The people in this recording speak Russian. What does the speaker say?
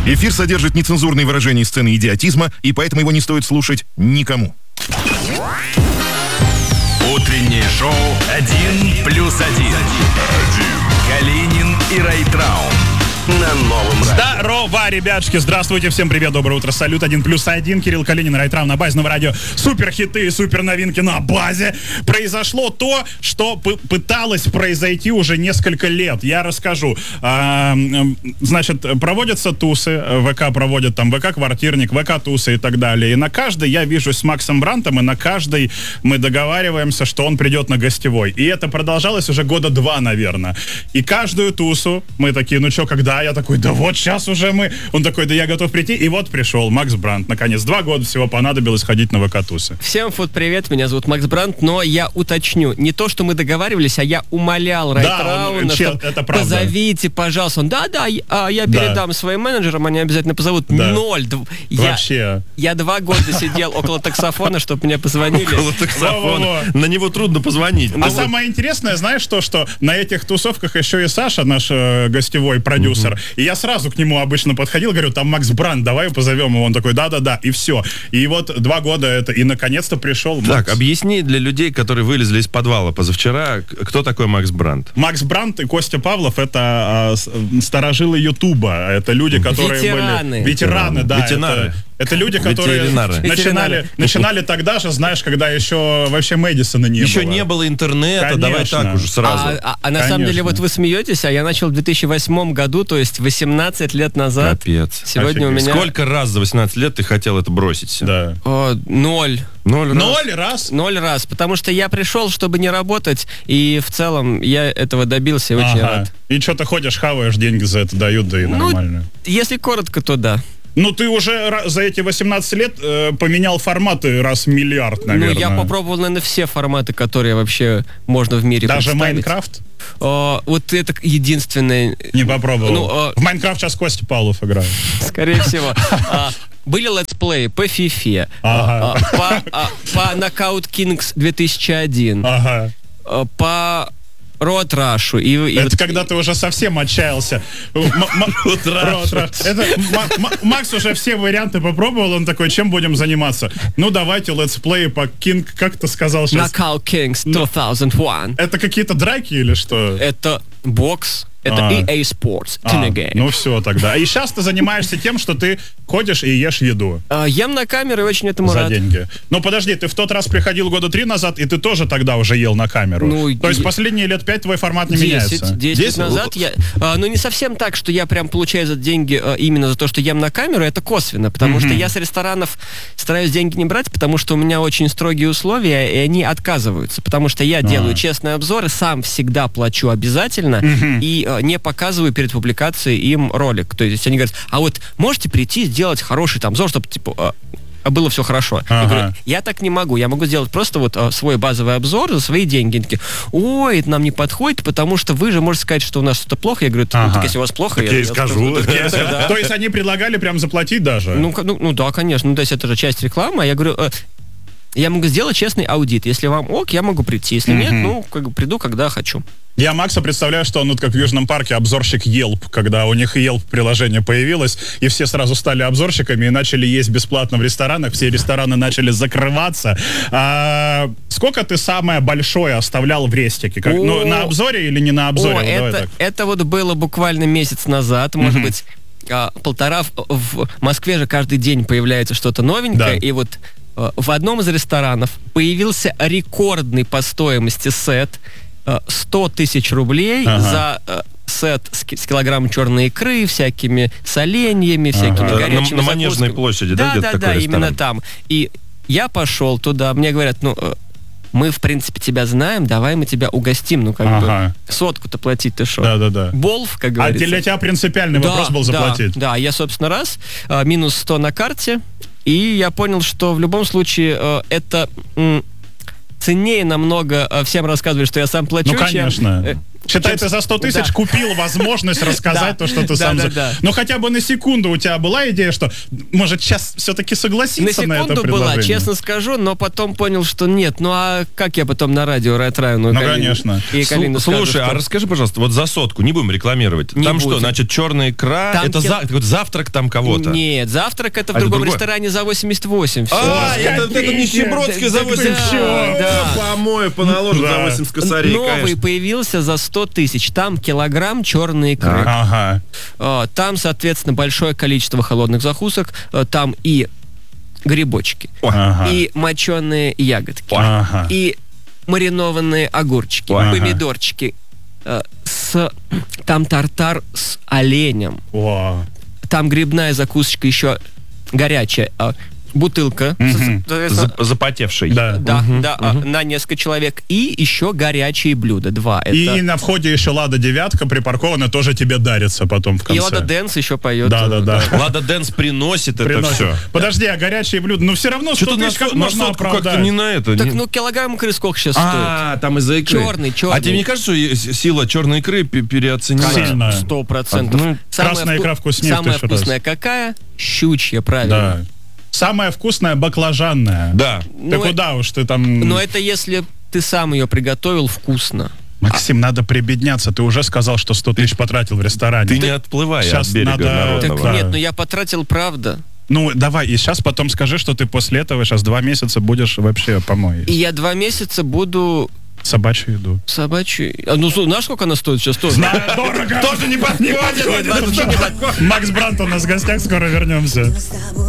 Эфир содержит нецензурные выражения и сцены идиотизма, и поэтому его не стоит слушать никому. Утреннее шоу «1+1». Калинин и Райтрау на Новом радио. Здорово, ребятушки, здравствуйте, всем привет, доброе утро, салют, 1+1, Кирилл Калинин, Райтрау на базе Нового радио, супер хиты и супер новинки на базе. Произошло то, что пыталось произойти уже несколько лет, я расскажу. Значит, проводятся тусы, ВК проводят там ВК-квартирник, ВК-тусы и так далее, и на каждой я вижусь с Максом Брантом, и на каждой мы договариваемся, что он придет на гостевой, и это продолжалось уже года 2, наверное, и каждую тусу мы такие, ну что, когда? Я такой, да вот сейчас уже мы. Он такой, да я готов прийти. И вот пришел Макс Брант. Наконец, 2 года всего понадобилось ходить на ВК-тусы. Всем привет, меня зовут Макс Брант, но я уточню, не то, что мы договаривались, а я умолял Райтрауна, что позовите, пожалуйста. Он, да, я передам своим менеджерам, они обязательно позовут. Да. 0. Вообще. Я 2 года сидел около таксофона, чтобы меня позвонили. Около таксофона. На него трудно позвонить. А самое интересное, знаешь, что на этих тусовках еще и Саша, наш гостевой продюсер, и я сразу к нему обычно подходил, говорю, там Макс Брант, давай позовем его. Он такой, да, и все. И вот 2 года это, и наконец-то пришел Макс. Так, объясни для людей, которые вылезли из подвала позавчера, кто такой Макс Брант? Макс Брант и Костя Павлов — это старожилы Ютуба. Это люди, которые были... Ветераны, да. Ветеринары. Это люди, которые начинали тогда же, знаешь, когда еще вообще Мэдисона не было. Еще не было интернета, конечно. Давай так уже сразу. На самом деле, вот вы смеетесь, а я начал в 2008 году, то есть 18 лет назад. Капец. Сегодня у меня... Сколько раз за 18 лет ты хотел это бросить? Да. 0. 0 раз? 0 раз, потому что я пришел, чтобы не работать, и в целом я этого добился, очень рад. И что ты ходишь, хаваешь, деньги за это дают, да и нормально. Если коротко, то да. Ну, ты уже за эти 18 лет поменял форматы раз миллиард, наверное. Ну, я попробовал, наверное, все форматы, которые вообще можно в мире даже представить. Майнкрафт? Вот это единственное... Не попробовал. В Майнкрафт сейчас Костя Павлов играет. Скорее всего. Были летсплеи по FIFA, по Knockout Kings 2001, по Road Rush. Это когда ты уже совсем отчаялся. Макс уже все варианты попробовал, он такой, чем будем заниматься? Ну, давайте летсплей по King, как ты сказал сейчас? Knockout Kings 2001. Это какие-то драки или что? Это бокс. Это EA Sports, Game. Ну все тогда. И сейчас ты занимаешься тем, что ты ходишь и ешь еду. Ем на камеру и очень этому рад. За деньги. Ну подожди, ты в тот раз приходил года 3 назад, и ты тоже тогда уже ел на камеру. То есть последние лет 5 твой формат не меняется. 10 лет назад я... Ну не совсем так, что я прям получаю за деньги именно за то, что ем на камеру, это косвенно, потому что я с ресторанов стараюсь деньги не брать, потому что у меня очень строгие условия, и они отказываются, потому что я делаю честные обзоры, сам всегда плачу обязательно, и не показываю перед публикацией им ролик. То есть они говорят, а вот можете прийти сделать хороший там обзор, чтобы типа было все хорошо. Я говорю, я так не могу. Я могу сделать просто вот свой базовый обзор за свои деньги. Они такие, ой, это нам не подходит, потому что вы же можете сказать, что у нас что-то плохо. Я говорю, так если у вас плохо, я скажу. То есть они предлагали прям заплатить даже? Ну да, конечно. Ну то есть это же часть рекламы. Я говорю, я могу сделать честный аудит. Если вам ок, я могу прийти. Если нет, ну приду, когда хочу. Я Макса представляю, что он вот как в Южном парке обзорщик Yelp, когда у них Yelp приложение появилось, и все сразу стали обзорщиками и начали есть бесплатно в ресторанах, все рестораны начали закрываться. Сколько ты самое большое оставлял в рестике? Ну, на обзоре или не на обзоре? Это вот было буквально месяц назад, может быть, 1,5. В Москве же каждый день появляется что-то новенькое, и вот в одном из ресторанов появился рекордный по стоимости сет, 100 тысяч рублей за сет с килограммом черной икры, всякими соленьями, всякими горячими на Манежной площади, да? Да, именно там. И я пошел туда, мне говорят, мы, в принципе, тебя знаем, давай мы тебя угостим, бы 100-ку-то платить-то шо? Да. Болф, как говорится. А для тебя принципиальный вопрос был заплатить? Да, я, собственно, минус 100 на карте, и я понял, что в любом случае это... ценнее намного всем рассказывать, что я сам плачу, конечно. Считай, ты за 100 тысяч Да. купил возможность рассказать Да. то, что ты Да, сам... да. Ну, хотя бы на секунду у тебя была идея, что, может, сейчас все-таки На согласиться на это секунду была, предложение? честно скажу, но потом понял, что нет. Ну а как я потом на радио Райт-Раю? Ну, конечно. И Калину скажу, Слушай, что- а расскажи, пожалуйста, вот за сотку, не будем рекламировать. Не Там что, будем. значит, черная икра, Там это какой-то завтрак там кого-то? Нет, завтрак это в А это другом другое? ресторане за 88. Всё. А, это нищебродский за 80. Да. Помоев поналожат за Да. 80 косарей, Новый конечно. появился за 100 тысяч. Там килограмм черной икры. Ага. Там, соответственно, большое количество холодных закусок. Там и грибочки, Ага. и моченые ягодки, Ага. и маринованные огурчики, Ага. помидорчики. Там тартар с оленем. О. Там грибная закусочка еще горячая. Бутылка. Запотевший. Да. Да, на несколько человек. И еще горячие блюда. 2. И Это... на входе еще Лада девятка припаркована, тоже тебе дарится потом в И конце. Лада Дэнс еще поет. Да. Лада Дэнс приносит это Приносит. все. Подожди, а горячие блюда? Ну, все равно 100 Что-то тысяч как на можно сотку оправдать? как-то не на это. Так, не- ну, килограмм икры сколько сейчас стоит? А, там из-за икры. Черный. А тебе не кажется, что сила черной икры переоценена? Сильно. 100%. Ну, красная икра вкуснее в Самая 1000 раз. вкусная какая? Щучья, правильно. Да. Самая вкусная баклажанная. Да. Ты Ну, куда уж ты там... Но это если ты сам ее приготовил вкусно. Максим, надо прибедняться. Ты уже сказал, что 100 тысяч потратил в ресторане. Ты не отплывай Щас от берега надо- народного. Так Да. нет, ну я потратил, правда. Ну, давай, и сейчас потом скажи, что ты после этого сейчас 2 месяца будешь вообще помой. И я 2 месяца буду Собачью еду. собачью... знаешь, сколько она стоит сейчас? Тоже? Дорого! Тоже не подходит. Макс Брант у нас в гостях, скоро вернемся. с тобой